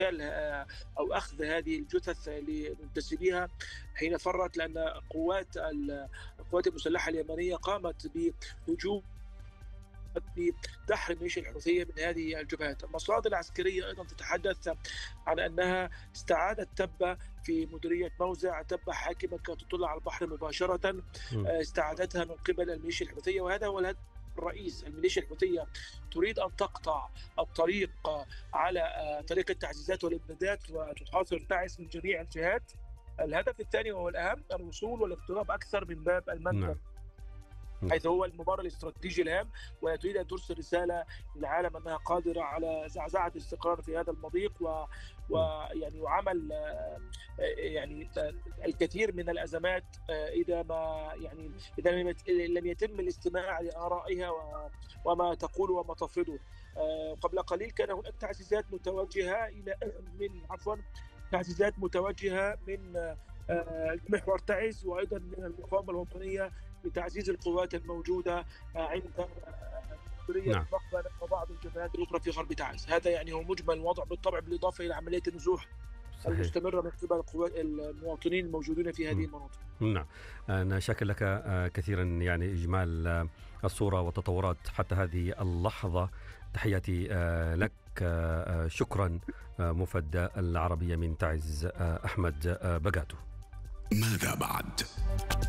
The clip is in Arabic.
أو أخذ هذه الجثث لمنتسبيها حين فرت، لأن القوات المسلحة اليمنية قامت بهجوم بدحر الميليشيا الحوثية من هذه الجبهات. المصادر العسكرية أيضا تتحدث عن أنها استعادت تبة في مديرية موزع، تبة حاكمة كانت تطل على البحر مباشرة، استعادتها من قبل الميليشيا الحوثية، وهذا هو الهدف الرئيس. الميليشيا الحوثية تريد أن تقطع الطريق على طريق التعزيزات والإمدادات وتحاصر تعز من جميع الجهات. الهدف الثاني وهو الأهم الوصول والاقتراب أكثر من باب المندب، حيث هو الممر الاستراتيجي الهام، وتريد أن ترسل رسالة للعالم أنها قادرة على زعزعة الاستقرار في هذا المضيق ويعني وعمل يعني الكثير من الأزمات إذا لم يتم الاستماع لآرائها وما تقول وما تفرضه. قبل قليل كان هناك تعزيزات متوجهة من محور تعز وأيضا من المقاومة الوطنية لتعزيز القوات الموجودة عند مديرية مقبرة وبعض الجبهات الأخرى في غرب تعز. هذا يعني هو مجمل الوضع، بالطبع بالإضافة إلى عملية النزوح المستمرة من قبل القوات المواطنين الموجودين في هذه المناطق. نعم، أنا شاكر لك كثيرا يعني إجمال الصورة والتطورات حتى هذه اللحظة. تحياتي لك، شكرا. مفد العربية من تعز أحمد بقاتو. ماذا بعد؟